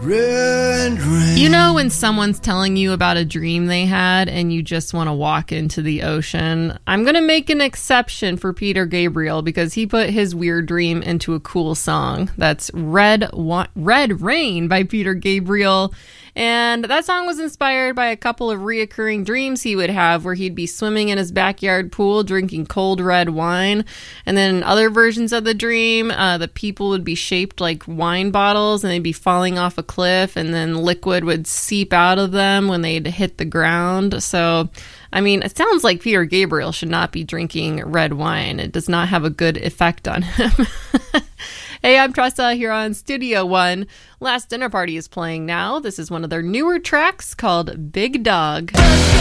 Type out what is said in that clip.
Red rain. You know when someone's telling you about a dream they had and you just want to walk into the ocean? I'm going to make an exception for Peter Gabriel because he put his weird dream into a cool song. That's Red Rain by Peter Gabriel. And that song was inspired by a couple of reoccurring dreams he would have where he'd be swimming in his backyard pool drinking cold red wine. And then other versions of the dream, the people would be shaped like wine bottles and they'd be falling off a cliff and then liquid would seep out of them when they'd hit the ground. So, I mean, it sounds like Peter Gabriel should not be drinking red wine. It does not have a good effect on him. Hey, I'm Tressa here on Studio One. Last Dinner Party is playing now. This is one of their newer tracks called Big Dog.